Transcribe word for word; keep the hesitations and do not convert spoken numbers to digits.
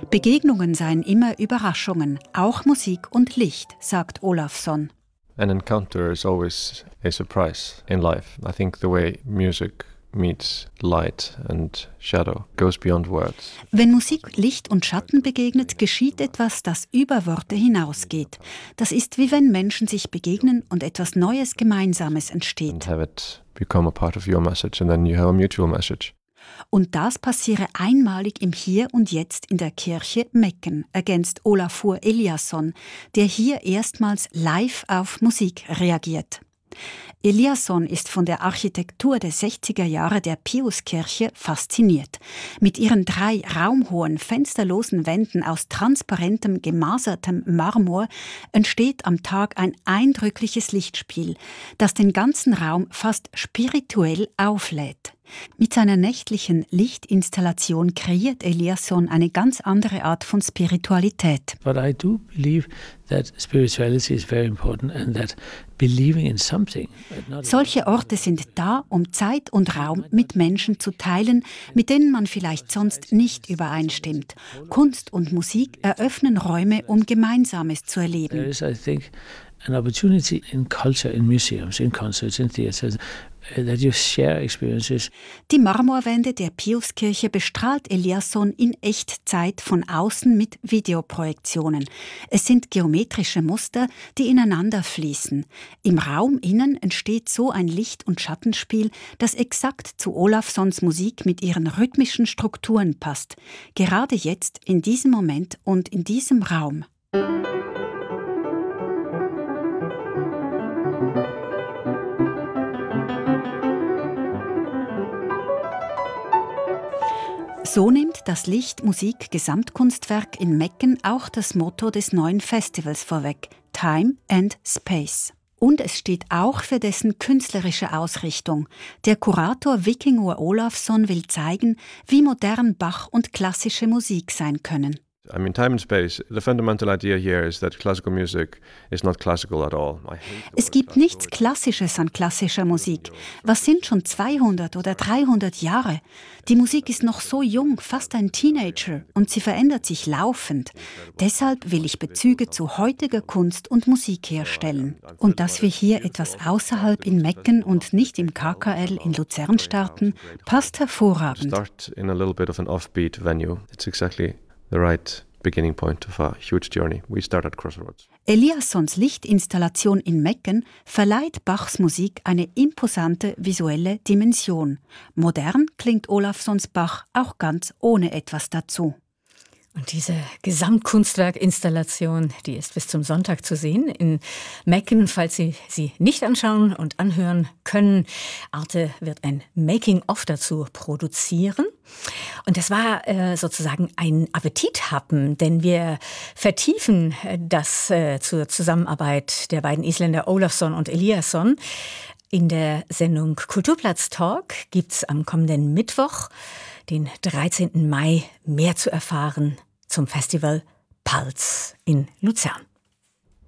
Begegnungen seien immer Überraschungen, auch Musik und Licht, sagt Olafsson. An encounter is always a surprise in life. I think the way music meets light and shadow goes beyond words. Wenn Musik Licht und Schatten begegnet, geschieht etwas, das über Worte hinausgeht. Das ist wie wenn Menschen sich begegnen und etwas Neues Gemeinsames entsteht. And have it become a part of your message and then you have a mutual message. Und das passiere einmalig im Hier und Jetzt in der Kirche Mecken, ergänzt Olafur Eliasson, der hier erstmals live auf Musik reagiert. Eliasson ist von der Architektur der sechziger Jahre der Piuskirche fasziniert. Mit ihren drei raumhohen, fensterlosen Wänden aus transparentem, gemasertem Marmor entsteht am Tag ein eindrückliches Lichtspiel, das den ganzen Raum fast spirituell auflädt. Mit seiner nächtlichen Lichtinstallation kreiert Eliasson eine ganz andere Art von Spiritualität. But I do believe that spirituality is very important and that believing in something. Solche Orte sind da, um Zeit und Raum mit Menschen zu teilen, mit denen man vielleicht sonst nicht übereinstimmt. Kunst und Musik eröffnen Räume, um Gemeinsames zu erleben. There is, I think, an opportunity in culture, in museums, in concerts, in theaters, that you share experiences. Die Marmorwände der Piuskirche bestrahlt Eliasson in Echtzeit von außen mit Videoprojektionen. Es sind geometrische Muster, die ineinander fließen. Im Raum innen entsteht so ein Licht- und Schattenspiel, das exakt zu Olafssons Musik mit ihren rhythmischen Strukturen passt. Gerade jetzt, in diesem Moment und in diesem Raum. So nimmt das Licht-Musik-Gesamtkunstwerk in Mecken auch das Motto des neuen Festivals vorweg: Time and Space. Und es steht auch für dessen künstlerische Ausrichtung. Der Kurator Vikingur Olafsson will zeigen, wie modern Bach und klassische Musik sein können. I mean, time and space, the fundamental idea here is that classical music is not classical at all. Es gibt nichts Klassisches an klassischer Musik. Was sind schon zweihundert oder dreihundert Jahre? Die Musik ist noch so jung, fast ein Teenager, und sie verändert sich laufend. Deshalb will ich Bezüge zu heutiger Kunst und Musik herstellen. Und dass wir hier etwas außerhalb in Mecken und nicht im K K L in Luzern starten, passt hervorragend. Start in a little bit of an offbeat venue. It's exactly the right beginning point of a huge journey. We start at Crossroads. Eliassons Lichtinstallation in Mecken verleiht Bachs Musik eine imposante visuelle Dimension. Modern klingt Olafssons Bach auch ganz ohne etwas dazu. Und diese Gesamtkunstwerkinstallation, die ist bis zum Sonntag zu sehen in Mecken, falls Sie sie nicht anschauen und anhören können. Arte wird ein Making-of dazu produzieren. Und das war äh, sozusagen ein Appetithappen, denn wir vertiefen das äh, zur Zusammenarbeit der beiden Isländer Olafsson und Eliasson. In der Sendung Kulturplatz Talk gibt's am kommenden Mittwoch, den dreizehnten Mai, mehr zu erfahren zum Festival Pulse in Luzern.